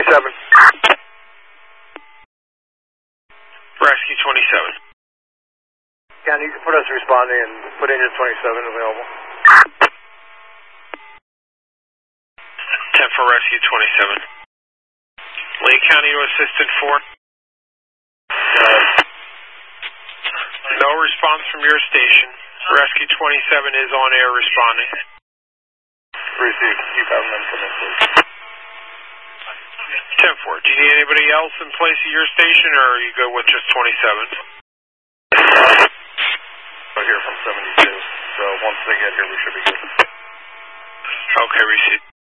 27. Rescue 27. County, you can put us responding and put in your 27 available. 10 for Rescue 27. Lee County to Assistant 4. No response from your station. Rescue 27 is on air responding. Received. Keep having them come in, please. 10-4. Do you need anybody else in place at your station, or are you good with just 27? I'll hear from 72. So once they get here, we should be good. Okay, received.